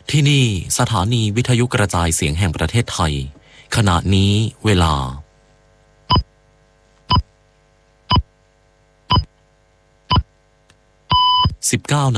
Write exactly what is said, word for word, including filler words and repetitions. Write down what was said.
ที่นี่สถานีวิทยุกระจายเสียงแห่งประเทศไทยขณะนี้เวลาสิบเก้า